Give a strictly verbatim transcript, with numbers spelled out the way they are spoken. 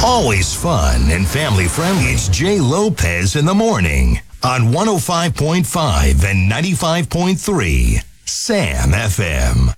Always fun and family friendly. It's Jay Lopez in the morning on one oh five point five and ninety-five point three Sam F M.